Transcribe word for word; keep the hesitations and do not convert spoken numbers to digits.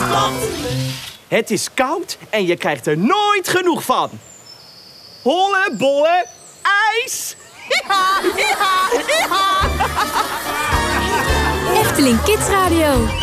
Het is koud en je krijgt er nooit genoeg van. Holle, bolle, ijs! Efteling Kids Radio.